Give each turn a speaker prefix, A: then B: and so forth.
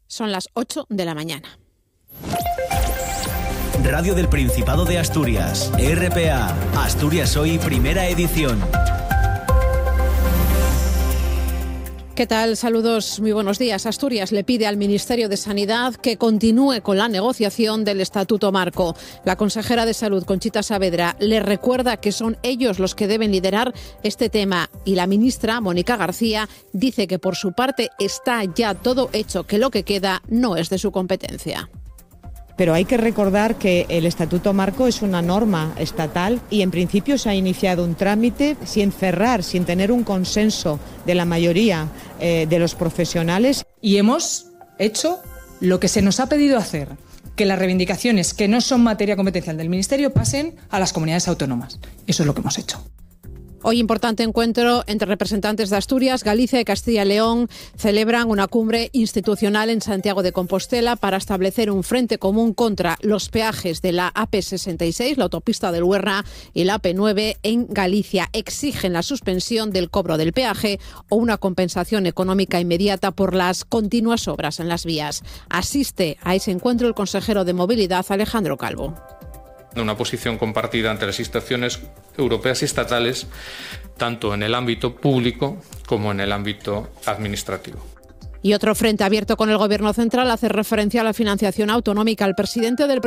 A: Son las 8 de la mañana.
B: Radio del Principado de Asturias, RPA, Asturias Hoy, primera edición.
A: ¿Qué tal? Saludos, muy buenos días. Asturias le pide al Ministerio de Sanidad que continúe con la negociación del Estatuto Marco. La consejera de Salud, Conchita Saavedra, le recuerda que son ellos los que deben liderar este tema y la ministra, Mónica García, dice que por su parte está ya todo hecho, que lo que queda no es de su competencia.
C: Pero hay que recordar que el Estatuto Marco es una norma estatal y en principio se ha iniciado un trámite sin cerrar, sin tener un consenso de la mayoría de los profesionales.
D: Y hemos hecho lo que se nos ha pedido hacer, que las reivindicaciones que no son materia competencial del Ministerio pasen a las comunidades autónomas. Eso es lo que hemos hecho.
A: Hoy importante encuentro entre representantes de Asturias, Galicia y Castilla y León celebran una cumbre institucional en Santiago de Compostela para establecer un frente común contra los peajes de la AP66, la autopista del Huerna, y la AP9 en Galicia. Exigen la suspensión del cobro del peaje o una compensación económica inmediata por las continuas obras en las vías. Asiste a ese encuentro el consejero de Movilidad, Alejandro Calvo.
E: Una posición compartida entre las instituciones europeas y estatales, tanto en el ámbito público como en el ámbito administrativo.
A: Y otro frente abierto con el Gobierno central hace referencia a la financiación autonómica. El presidente del